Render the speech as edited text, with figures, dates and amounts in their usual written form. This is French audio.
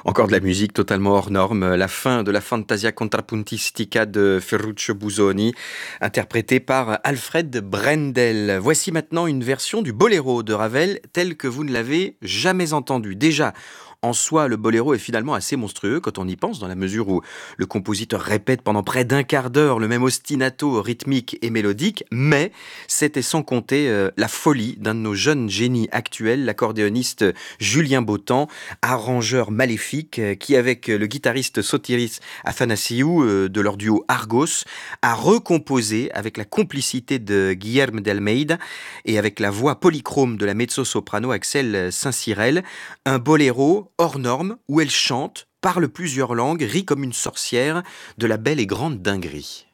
Encore de la musique totalement hors norme, la fin de la Fantasia Contrapuntistica de Ferruccio Busoni, interprétée par Alfred Brendel. Voici maintenant une version du boléro de Ravel telle que vous ne l'avez jamais entendue. Déjà, en soi, le boléro est finalement assez monstrueux quand on y pense, dans la mesure où le compositeur répète pendant près d'un quart d'heure le même ostinato rythmique et mélodique, mais c'était sans compter la folie d'un de nos jeunes génies actuels, l'accordéoniste Julien Bautan, arrangeur maléfique, qui avec le guitariste Sotiris Athanasiou de leur duo Argos, a recomposé avec la complicité de Guilherme d'Almeida et avec la voix polychrome de la mezzo-soprano Axel Saint-Cyrel, un boléro hors norme où elle chante, parle plusieurs langues, rit comme une sorcière, de la belle et grande dinguerie.